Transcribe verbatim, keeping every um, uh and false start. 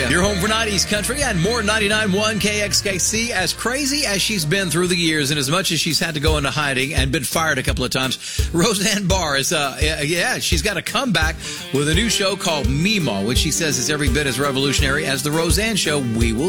you. You're home for nineties country and more ninety-nine point one K X K C. As crazy as she's been through the years and as much as she's had to go into hiding and been fired a couple of times, Roseanne Barr is, uh, yeah, she's got a comeback with a new show called Meemaw, which she says is every bit as revolutionary as The Roseanne Show. We will